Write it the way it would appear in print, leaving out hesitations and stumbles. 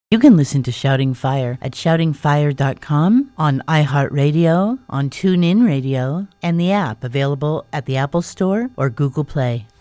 You can listen to Shouting Fire at shoutingfire.com, on iHeartRadio, on TuneIn Radio, and the app available at the Apple Store or Google Play.